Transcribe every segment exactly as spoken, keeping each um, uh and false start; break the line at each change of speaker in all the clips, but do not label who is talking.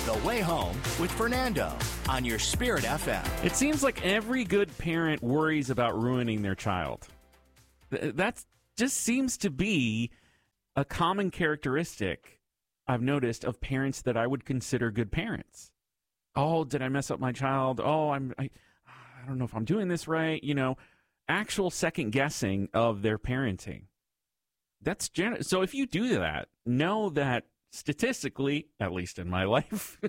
The Way Home with Fernando on your Spirit F M.
It seems like every good parent worries about ruining their child. That just seems to be a common characteristic I've noticed of parents that I would consider good parents. Oh, did I mess up my child? Oh, I'm, I, I don't know if I'm doing this right. You know, actual second guessing of their parenting. That's gen- so if you do that, know that statistically, at least in my life,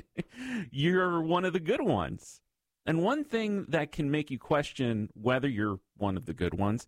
you're one of the good ones. And one thing that can make you question whether you're one of the good ones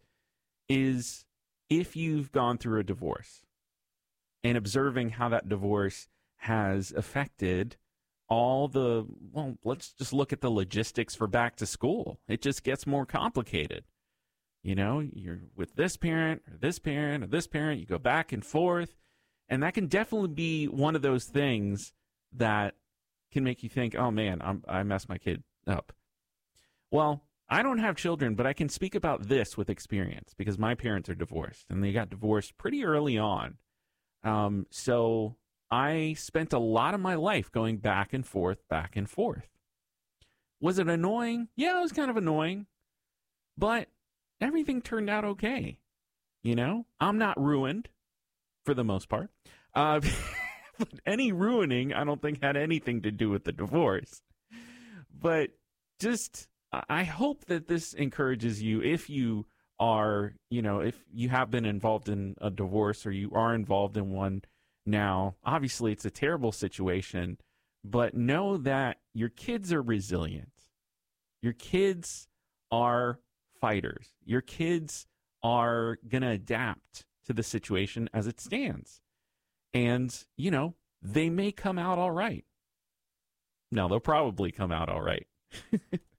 is if you've gone through a divorce and observing how that divorce has affected all the, well, let's just look at the logistics for back to school. It just gets more complicated. You know, you're with this parent or this parent or this parent, you go back and forth. And that can definitely be one of those things that can make you think, oh man, I'm, I messed my kid up. Well, I don't have children, but I can speak about this with experience because my parents are divorced and they got divorced pretty early on. Um, so I spent a lot of my life going back and forth, back and forth. Was it annoying? Yeah, it was kind of annoying, but everything turned out okay. You know, I'm not ruined for the most part. Uh, but any ruining, I don't think had anything to do with the divorce. But just, I hope that this encourages you if you are, you know, if you have been involved in a divorce or you are involved in one now. Obviously, it's a terrible situation, but know that your kids are resilient. Your kids are fighters. Your kids are going to adapt to the situation as it stands. And, you know, they may come out all right. No, they'll probably come out all right.